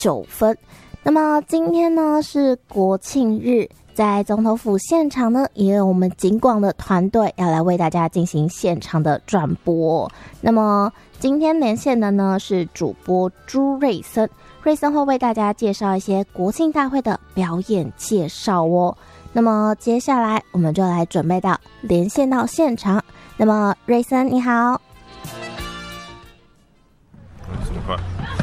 9分。那么今天呢是国庆日，在总统府现场呢也有我们警广的团队要来为大家进行现场的转播。那么今天连线的呢是主播朱瑞森，瑞森会为大家介绍一些国庆大会的表演介绍哦。那么接下来我们就来准备到连线到现场。那么瑞森你好。 这么快？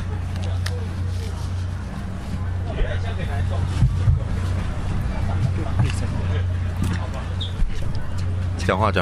讲话。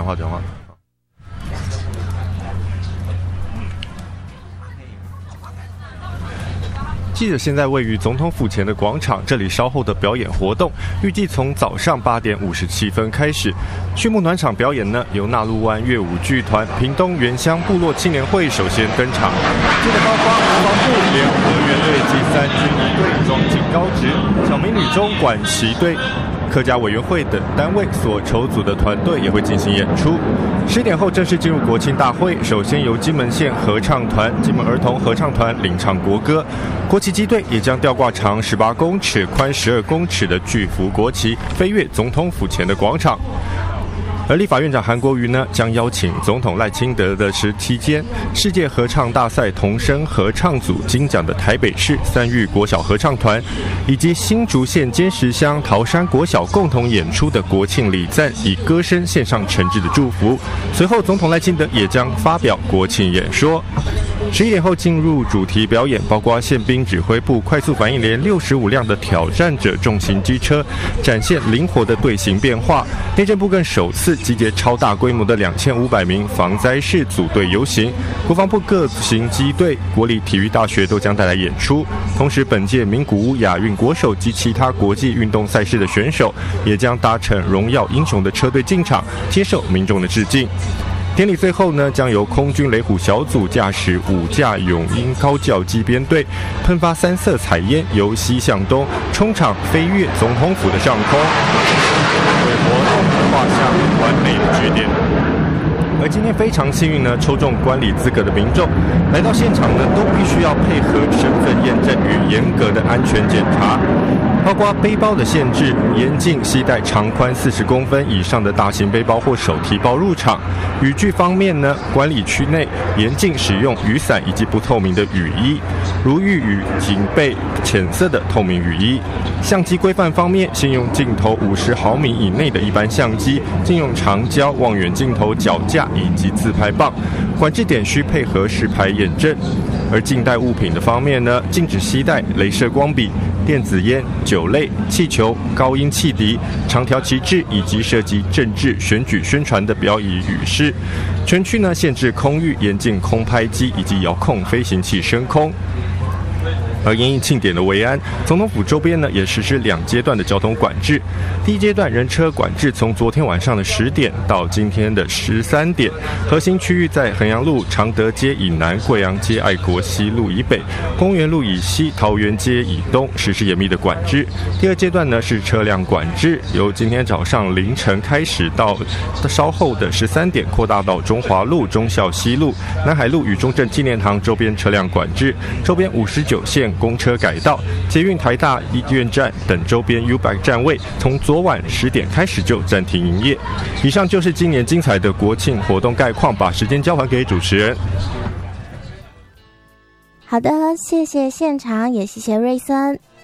记者现在位于总统府前的广场，这里稍后的表演活动预计从早上8点57分开始。序幕暖场表演呢，由纳陆湾乐舞剧团、屏东原乡部落青年会首先登场，接着包括国防部联合乐队及3军仪队、庄敬高职、小民女中管旗队、客家委员会等单位所筹组的团队也会进行演出。10点后正式进入国庆大会，首先由金门县合唱团、金门儿童合唱团领唱国歌，国旗机队也将吊挂长18公尺、宽12公尺的巨幅国旗飞越总统府前的广场。而立法院长韩国瑜呢，将邀请总统赖清德的17间世界合唱大赛童声合唱组金奖的台北市3育国小合唱团，以及新竹县尖石乡桃山国小共同演出的国庆礼赞，以歌声献上诚挚的祝福。随后，总统赖清德也将发表国庆演说。11点后进入主题表演，包括宪兵指挥部快速反应连65辆的挑战者重型机车，展现灵活的队形变化。内政部更首次集结超大规模的2500名防灾士组队游行，国防部各型机队、国立体育大学都将带来演出。同时，本届名古屋亚运国手及其他国际运动赛事的选手，也将搭乘荣耀英雄的车队进场，接受民众的致敬。典礼最后呢，将由空军雷虎小组驾驶5架永鹰高教机编队，喷发3色彩烟，由西向东冲场飞越总统府的上空，为活动画下完美的句点。而今天非常幸运呢，抽中观礼资格的民众来到现场呢，都必须要配合身份验证与严格的安全检查，包括背包的限制，严禁携带长宽40公分以上的大型背包或手提包入场。雨具方面呢，观礼区内严禁使用雨伞以及不透明的雨衣，如浴与仅备浅色的透明雨衣。相机规范方面，先用镜头50毫米以内的一般相机，禁用长焦、望远镜头、脚架以及自拍棒，管制点需配合实牌验证。而禁带物品的方面呢，禁止携带雷射光笔、电子烟、酒类、气球、高音汽笛、长条旗帜以及涉及政治选举宣传的标语语示。全区呢限制空域，严禁空拍机以及遥控飞行器升空。而因应庆典的维安，总统府周边呢也实施2阶段的交通管制。第一阶段人车管制从昨天晚上的10点到今天的13点，核心区域在衡阳路、常德街以南、贵阳街、爱国西路以北、公园路以西、桃园街以东实施严密的管制。第二阶段呢是车辆管制，由今天早上凌晨开始到稍后的13点扩大到中华路、忠孝西路、南海路与中正纪念堂周边车辆管制，周边59线公车改道、捷运台大医院站等周边 U-Bike 站位，从昨晚10点开始就暂停营业。以上就是今年精彩的国庆活动概况，把时间交还给主持人。 好的，谢谢现场，也谢谢瑞森。